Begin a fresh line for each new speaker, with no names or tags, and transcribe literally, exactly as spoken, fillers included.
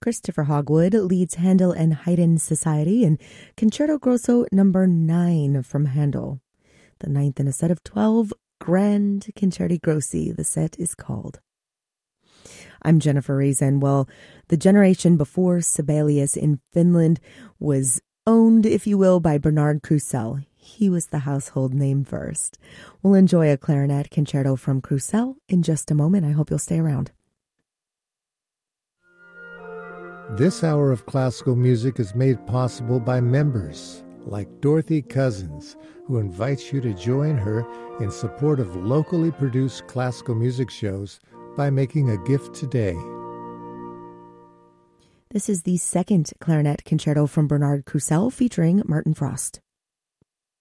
Christopher Hogwood leads Handel and Haydn Society in Concerto Grosso number nine from Handel. The ninth in a set of twelve Grand Concerti Grossi, the set is called. I'm Jennifer Reason. Well, the generation before Sibelius in Finland was owned, if you will, by Bernard Krusell. He was the household name first. We'll enjoy a clarinet concerto from Krusell in just a moment. I hope you'll stay around.
This hour of classical music is made possible by members like Dorothy Cousins, who invites you to join her in support of locally produced classical music shows by making a gift today.
This is the second clarinet concerto from Bernard Krusell featuring Martin Frost.